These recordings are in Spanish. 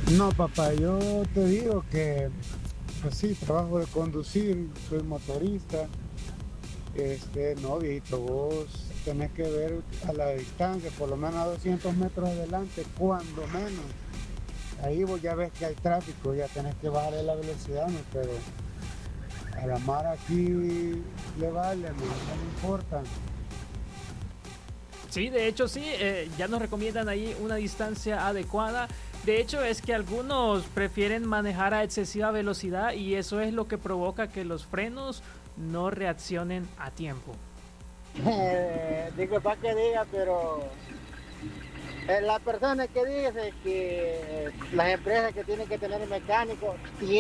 No, papá, yo te digo que, pues sí, trabajo de conducir, soy motorista. No, viejito, vos tenés que ver a la distancia, por lo menos a 200 metros adelante, cuando menos. Ahí vos ya ves que hay tráfico, ya tenés que bajarle la velocidad, ¿no? Pero a la mar aquí le vale, no me importa. Sí, de hecho sí, ya nos recomiendan ahí una distancia adecuada. De hecho es que algunos prefieren manejar a excesiva velocidad y eso es lo que provoca que los frenos no reaccionen a tiempo. Disculpa que diga, pero la persona que dice que las empresas que tienen que tener mecánicos,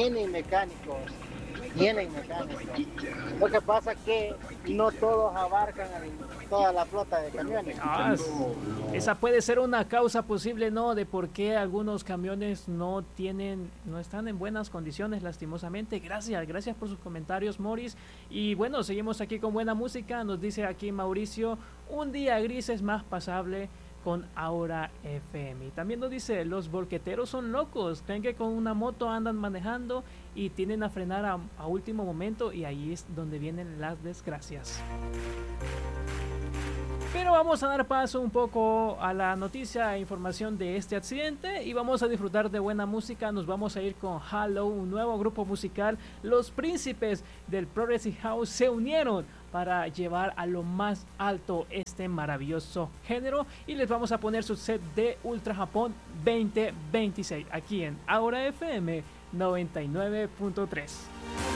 tienen mecánicos. Lo que pasa es que no todos abarcan toda la flota de camiones. Esa puede ser una causa posible, ¿no? De por qué algunos camiones no están en buenas condiciones, lastimosamente. Gracias por sus comentarios, Morris. Y bueno, seguimos aquí con buena música. Nos dice aquí Mauricio, un día gris es más pasable con Aura FM. Y también nos dice, los volqueteros son locos, creen que con una moto andan manejando y tienden a frenar a último momento y ahí es donde vienen las desgracias. Pero vamos a dar paso un poco a la noticia e información de este accidente y vamos a disfrutar de buena música. Nos vamos a ir con Halo, un nuevo grupo musical. Los príncipes del Progressive House se unieron para llevar a lo más alto este maravilloso género y les vamos a poner su set de Ultra Japón 2026 aquí en Aura FM 99.3.